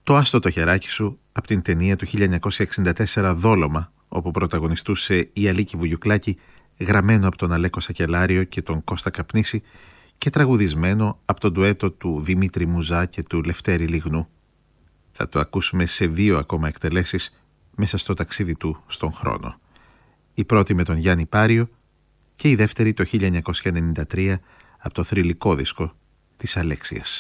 Το «Άστο το χεράκι σου» από την ταινία του 1964 «Δόλωμα», όπου πρωταγωνιστούσε η Αλίκη Βουγιουκλάκη, γραμμένο από τον Αλέκο Σακελάριο και τον Κώστα Καπνίση και τραγουδισμένο από τον ντουέτο του Δημήτρη Μουζά και του Λευτέρη Λιγνού. Θα το ακούσουμε σε 2 ακόμα εκτελέσεις μέσα στο ταξίδι του στον χρόνο. Η πρώτη με τον Γιάννη Πάριο και η δεύτερη το 1993 από το θρυλικό δίσκο της Αλέξιας.